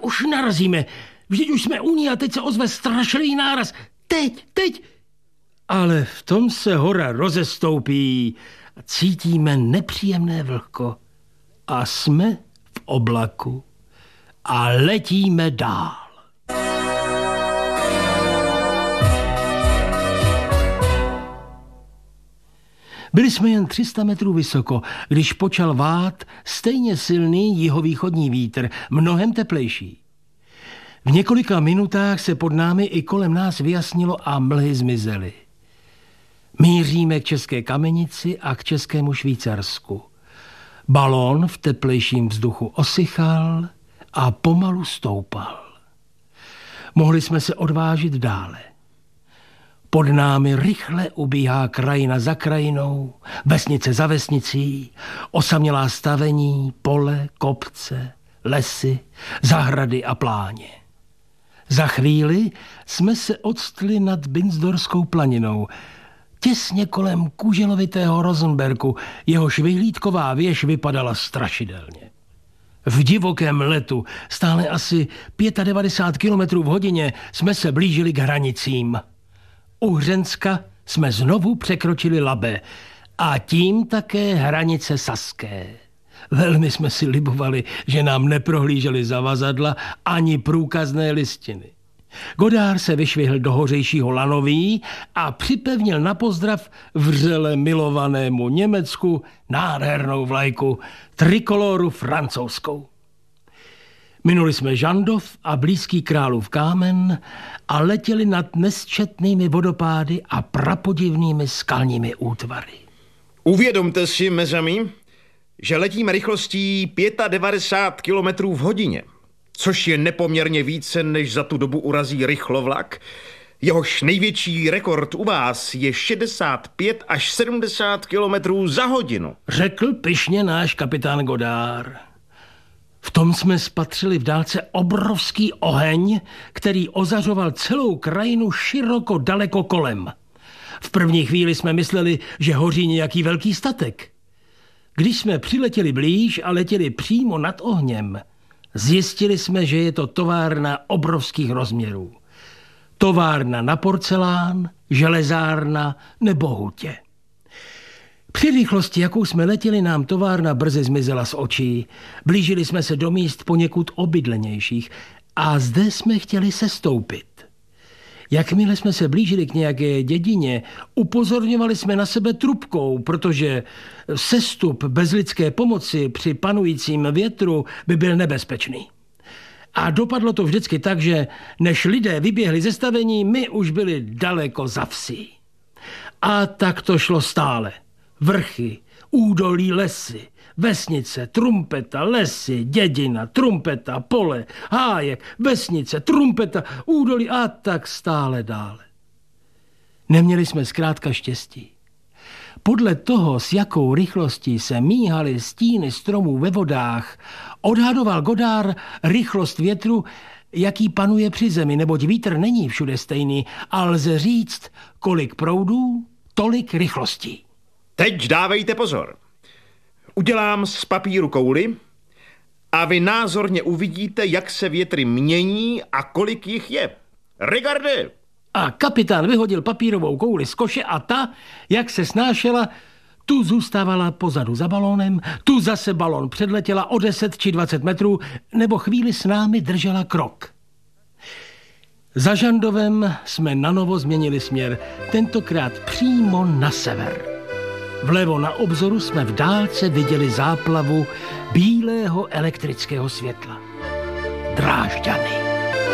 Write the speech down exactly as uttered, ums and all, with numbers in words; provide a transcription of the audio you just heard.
už narazíme. Vždyť už jsme u ní a teď se ozve strašlivý náraz. Teď, teď. Ale v tom se hora rozestoupí a cítíme nepříjemné vlhko. A jsme v oblaku a letíme dál. Byli jsme jen tři sta metrů vysoko, když počal vát stejně silný jihovýchodní vítr, mnohem teplejší. V několika minutách se pod námi i kolem nás vyjasnilo a mlhy zmizely. Míříme k České Kamenici a k Českému Švýcarsku. Balón v teplejším vzduchu osychal a pomalu stoupal. Mohli jsme se odvážit dále. Pod námi rychle ubíhá krajina za krajinou, vesnice za vesnicí, osamělá stavení, pole, kopce, lesy, zahrady a pláně. Za chvíli jsme se odstli nad Binsdorskou planinou, těsně kolem kuželovitého Rosenberku, jehož vyhlídková věž vypadala strašidelně. V divokém letu, stále asi devadesát pět kilometrů v hodině, jsme se blížili k hranicím. U Hřenska jsme znovu překročili Labe a tím také hranice saské. Velmi jsme si libovali, že nám neprohlíželi zavazadla ani průkazné listiny. Godard se vyšvihl do hořejšího lanoví a připevnil na pozdrav vřele milovanému Německu nádhernou vlajku, trikoloru francouzskou. Minuli jsme Žandov a blízký Králův Kámen a letěli nad nesčetnými vodopády a prapodivnými skalními útvary. Uvědomte si, mezami, že letíme rychlostí devadesát pět kilometrů v hodině, což je nepoměrně více, než za tu dobu urazí rychlovlak. Jehož největší rekord u vás je šedesát pět až sedmdesát kilometrů za hodinu. Řekl pyšně náš kapitán Godard. V tom jsme spatřili v dálce obrovský oheň, který ozařoval celou krajinu široko daleko kolem. V první chvíli jsme mysleli, že hoří nějaký velký statek. Když jsme přiletěli blíž a letěli přímo nad ohněm, zjistili jsme, že je to továrna obrovských rozměrů. Továrna na porcelán, železárna nebo hutě. Při rychlosti, jakou jsme letěli, nám továrna brzy zmizela z očí. Blížili jsme se do míst poněkud obydlenějších a zde jsme chtěli sestoupit. Jakmile jsme se blížili k nějaké dědině, upozorňovali jsme na sebe trubkou, protože sestup bez lidské pomoci při panujícím větru by byl nebezpečný. A dopadlo to vždycky tak, že než lidé vyběhli ze stavení, my už byli daleko za vsí. A tak to šlo stále. Vrchy, údolí, lesy, vesnice, trumpeta, lesy, dědina, trumpeta, pole, hájek, vesnice, trumpeta, údolí a tak stále dále. Neměli jsme zkrátka štěstí. Podle toho, s jakou rychlostí se míhaly stíny stromů ve vodách, odhadoval Godard rychlost větru, jaký panuje při zemi, neboť vítr není všude stejný a lze říct, kolik proudů, tolik rychlostí. Teď dávejte pozor. Udělám z papíru kouli a vy názorně uvidíte, jak se větry mění a kolik jich je. Regarde! A kapitán vyhodil papírovou kouli z koše a ta, jak se snášela, tu zůstávala pozadu za balónem, tu zase balón předletěla o deset či dvacet metrů, nebo chvíli s námi držela krok. Za Žandovem jsme nanovo změnili směr, tentokrát přímo na sever. Vlevo na obzoru jsme v dálce viděli záplavu bílého elektrického světla. Drážďany.